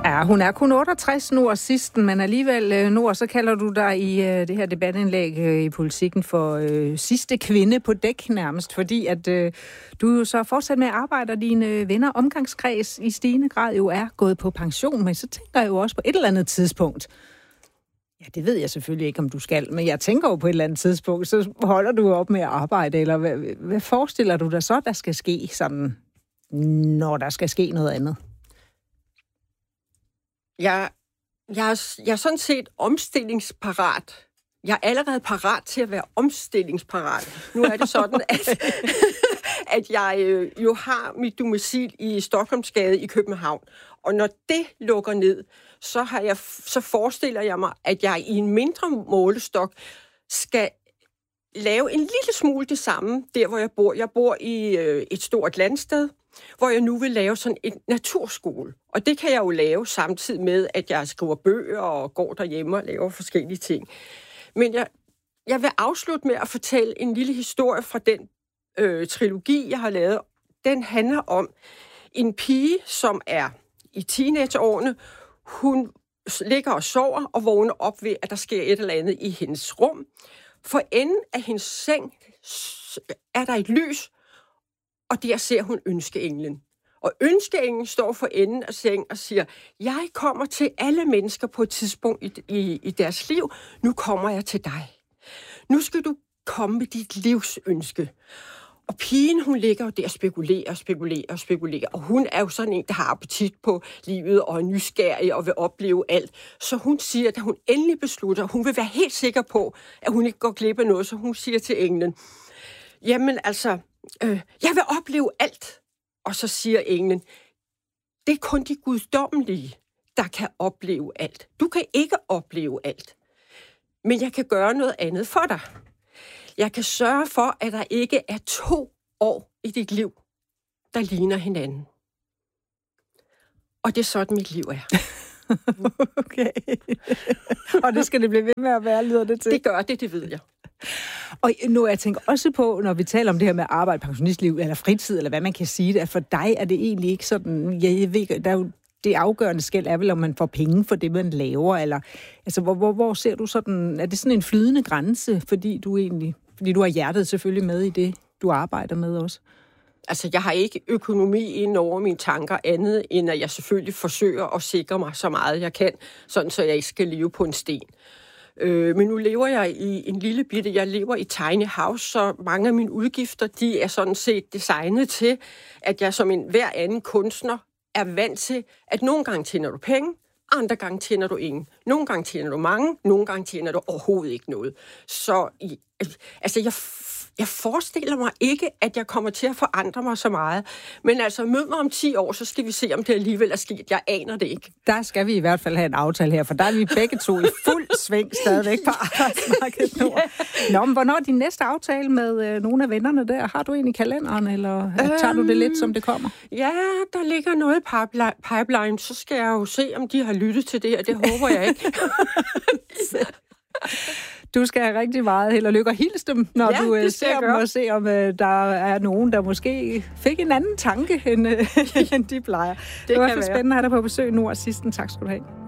Ja, hun er kun 68 nu og sidsten, men alligevel nu, og så kalder du dig i det her debatindlæg i Politikken for sidste kvinde på dæk nærmest, fordi at du jo så fortsat med at arbejde, og dine venner omgangskreds i stigende grad jo er gået på pension, men så tænker jeg jo også på et eller andet tidspunkt. Ja, det ved jeg selvfølgelig ikke, om du skal, men jeg tænker jo på et eller andet tidspunkt, så holder du op med at arbejde, eller hvad forestiller du dig så, der skal ske sådan, når der skal ske noget andet? Jeg er sådan set omstillingsparat. Jeg er allerede parat til at være omstillingsparat. Nu er det sådan, at jeg jo har mit domicil i Stockholmsgade i København. Og når det lukker ned, så forestiller jeg mig, at jeg i en mindre målestok skal lave en lille smule det samme, der hvor jeg bor. Jeg bor i et stort landsted, hvor jeg nu vil lave sådan en naturskole. Og det kan jeg jo lave samtidig med, at jeg skriver bøger og går derhjemme og laver forskellige ting. Men jeg vil afslutte med at fortælle en lille historie fra den trilogi, jeg har lavet. Den handler om en pige, som er i teenageårene. Hun ligger og sover og vågner op ved, at der sker et eller andet i hendes rum. For enden af hendes seng er der et lys, og der ser hun ønskeenglen. Og ønskeenglen står for enden af sengen og siger, jeg kommer til alle mennesker på et tidspunkt i deres liv. Nu kommer jeg til dig. Nu skal du komme med dit livsønske. Og pigen, hun ligger jo der og spekulerer. Og hun er jo sådan en, der har appetit på livet og er nysgerrig og vil opleve alt. Så hun siger, da hun endelig beslutter, hun vil være helt sikker på, at hun ikke går glip af noget, så hun siger til englen, jamen altså, jeg vil opleve alt. Og så siger englen, det er kun de guddommelige, der kan opleve alt. Du kan ikke opleve alt. Men jeg kan gøre noget andet for dig. Jeg kan sørge for, at der ikke er 2 år i dit liv, der ligner hinanden. Og det er sådan, mit liv er. Okay. Og det skal det blive ved med at være, lyder det til? Det gør det ved jeg. Og nu jeg tænker også på, når vi taler om det her med arbejde, pensionistliv eller fritid, eller hvad man kan sige, at for dig er det egentlig ikke sådan, jeg ved, der er jo det afgørende skel er vel, om man får penge for det, man laver, eller altså, hvor ser du sådan, er det sådan en flydende grænse, fordi du har hjertet selvfølgelig med i det, du arbejder med også? Altså, jeg har ikke økonomi ind over mine tanker andet, end at jeg selvfølgelig forsøger at sikre mig så meget, jeg kan, sådan så jeg ikke skal leve på en sten. Men nu lever jeg i en lille bitte, jeg lever i tiny house, så mange af mine udgifter, de er sådan set designet til, at jeg som en hver anden kunstner er vant til, at nogle gange tjener du penge, andre gange tjener du ingen. Nogle gange tjener du mange, nogle gange tjener du overhovedet ikke noget. Så altså, jeg forestiller mig ikke, at jeg kommer til at forandre mig så meget. Men altså, mød mig om 10 år, så skal vi se, om det alligevel er sket. Jeg aner det ikke. Der skal vi i hvert fald have en aftale her, for der er vi begge to i fuld sving stadigvæk på arbejdsmarkedet nu. Nå, men hvornår er din næste aftale med nogle af vennerne der? Har du en i kalenderen, eller tager du det lidt, som det kommer? Ja, der ligger noget i pipeline. Så skal jeg jo se, om de har lyttet til det, og det håber jeg ikke. Du skal have rigtig meget held og lykke, og hils dem, når du ser dem, og se, om der er nogen, der måske fik en anden tanke, end de plejer. Det var i hvert fald spændende at have dig på besøg nu, og sidsten tak skal du have.